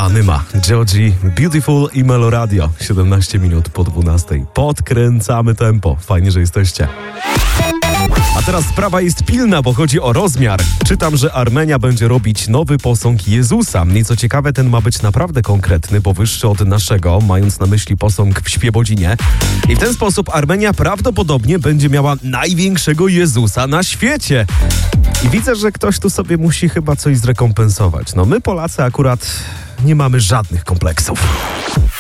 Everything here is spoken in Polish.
Anyma, Georgie, Beautiful i Meloradio. 17 minut po 12. Podkręcamy tempo. Fajnie, że jesteście. A teraz sprawa jest pilna, bo chodzi o rozmiar. Czytam, że Armenia będzie robić nowy posąg Jezusa. I co ciekawe, ten ma być naprawdę konkretny, bo wyższy od naszego, mając na myśli posąg w Świebodzinie. I w ten sposób Armenia prawdopodobnie będzie miała największego Jezusa na świecie. I widzę, że ktoś tu sobie musi chyba coś zrekompensować. No my Polacy akurat nie mamy żadnych kompleksów.